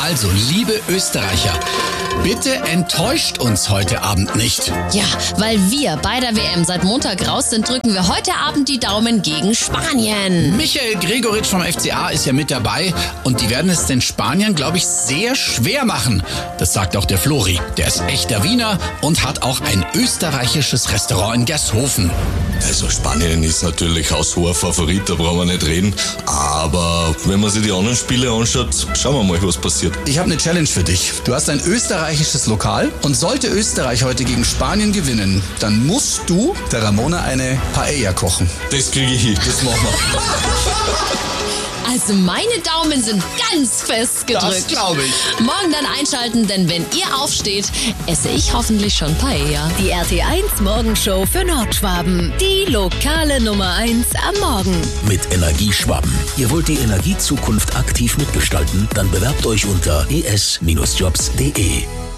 Also, liebe Österreicher, bitte enttäuscht uns heute Abend nicht. Ja, weil wir bei der WM seit Montag raus sind, drücken wir heute Abend die Daumen gegen Spanien. Michael Gregoritsch vom FCA ist ja mit dabei und die werden es den Spaniern, glaube ich, sehr schwer machen. Das sagt auch der Flori. Der ist echter Wiener und hat auch ein österreichisches Restaurant in Gershofen. Also Spanien ist natürlich haushoher Favorit, da brauchen wir nicht reden. Aber wenn man sich die anderen Spiele anschaut, schauen wir mal, was passiert. Ich habe eine Challenge für dich. Du hast ein österreichisches Lokal und sollte Österreich heute gegen Spanien gewinnen, dann musst du der Ramona eine Paella kochen. Das kriege ich hin, das machen wir. Also meine Daumen sind ganz fest gedrückt. Das glaube ich. Morgen dann einschalten, denn wenn ihr aufsteht, esse ich hoffentlich schon Paella. Die RT1 Morgenshow für Nordschwaben. Die lokale Nummer 1 am Morgen. Mit Energieschwaben. Ihr wollt die Energiezukunft aktiv mitgestalten? Dann bewerbt euch unter es-jobs.de.